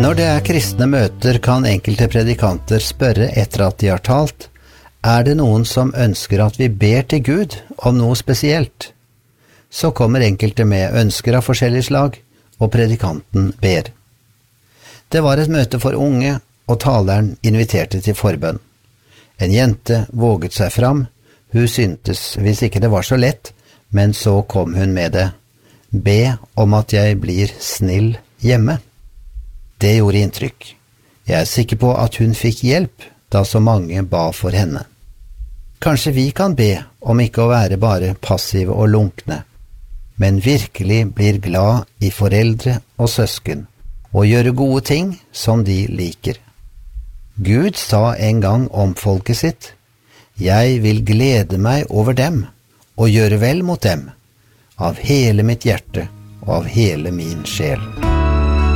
Når det kristne møter, kan enkelte predikanter spørre etter at de har talt, det noen som ønsker at vi ber til Gud om noe spesielt? Så kommer enkelte med ønsker av forskjellig slag, og predikanten ber. Det var et møte for unge, og taleren inviterte til forbønn. En jente våget seg fram, hun syntes hvis ikke det var så lett, men så kom hun med det. Be om at jeg blir snill hjemme. Det gjorde inntrykk. Jeg sikker på at hun fikk hjelp, da så mange ba for henne. Kanskje vi kan be om ikke å være bare passive og lunkne, men virkelig blir glad i foreldre og søsken, og gjøre gode ting som de liker. Gud sa en gang om folket sitt, «Jeg vil glede meg over dem, og gjøre vel mot dem, av hele mitt hjerte og av hele min sjel.»